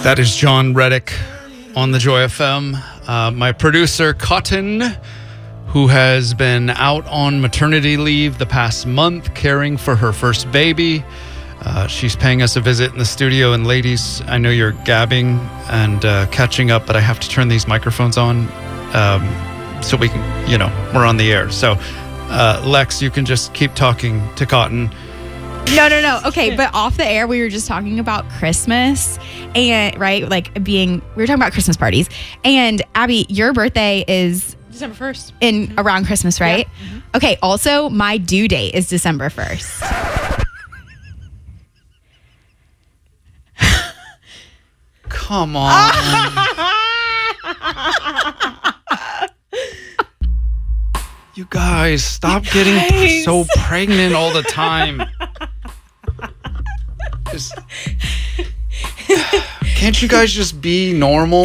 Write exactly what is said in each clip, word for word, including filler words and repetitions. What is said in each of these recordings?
That is John Reddick on the Joy F M. Uh, my producer, Cotton, who has been out on maternity leave the past month, caring for her first baby. Uh, she's paying us a visit in the studio. And ladies, I know you're gabbing and uh, catching up, but I have to turn these microphones on um, so we can, you know, we're on the air. So, uh, Lex, you can just keep talking to Cotton. No, no, no. Okay, but off the air, we were just talking about Christmas and, right, like being, we were talking about Christmas parties. And Abby, your birthday is December first. In mm-hmm. around Christmas, right? Yeah. Mm-hmm. Okay, also, my due date is December first. Come on. You guys, stop you getting guys. so pregnant all the time. Just, can't you guys just be normal?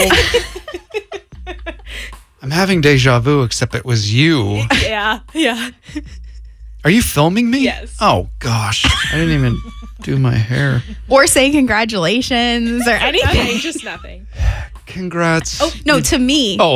I'm having deja vu, except it was you. Yeah, yeah. Are you filming me? Yes. Oh, gosh. I didn't even do my hair. Or say congratulations or anything. Nothing, just nothing. Congrats. Oh, no, to me. Oh.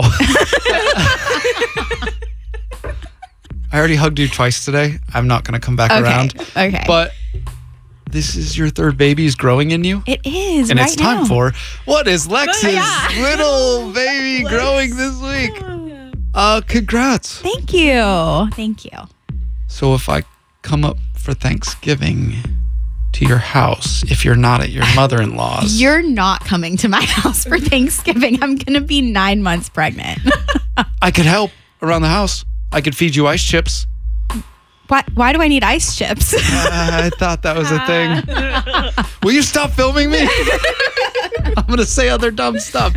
I already hugged you twice today. I'm not going to come back okay. around. Okay. But this is your third baby is growing in you? It is, And right it's time now. for, what is Lex's yeah. little baby Lex. growing this week? Uh, congrats. Thank you. Thank you. So if I come up for Thanksgiving to your house, if you're not at your mother-in-law's. You're not coming to my house for Thanksgiving. I'm going to be nine months pregnant. I could help around the house. I could feed you ice chips. Why, why do I need ice chips? uh, I thought that was a thing. Will you stop filming me? I'm going to say other dumb stuff.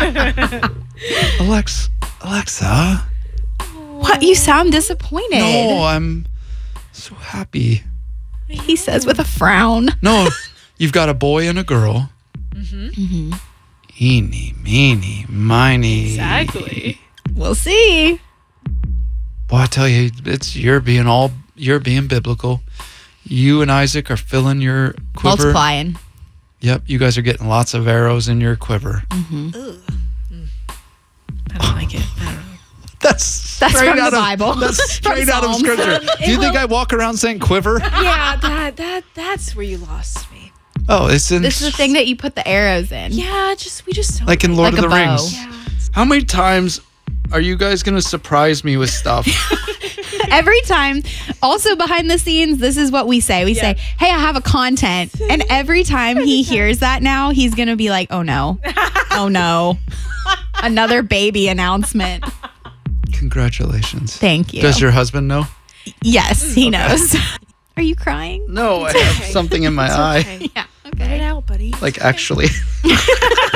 Alex, Alexa. What? You sound disappointed. No, I'm so happy. He says with a frown. No, you've got a boy and a girl. Mm-hmm. Mm-hmm. Eeny, meeny, miny. Exactly. We'll see. Boy, I tell you, it's you're being all you're being biblical. You and Isaac are filling your quiver. Multiplying. Yep, you guys are getting lots of arrows in your quiver. Mm-hmm. Mm. I don't like it. I don't know. That's That's straight from out the of, Bible. That's straight out of Psalms. scripture. Do you think I walk around saying quiver? Yeah, that that that's where you lost me. Oh, it's in. This is the thing that you put the arrows in. Yeah, just we just don't like in Lord Like of the a bow. Rings. Yeah. How many times are you guys going to surprise me with stuff? Every time. Also behind the scenes, this is what we say. We Yeah. say, hey, I have a content. And every time he hears that now, he's going to be like, oh no. Oh no. Another baby announcement. Congratulations. Thank you. Does your husband know? Yes, he knows. Are you crying? No, I have okay. something in my It's eye. okay. Yeah. Let it out, buddy. Like actually.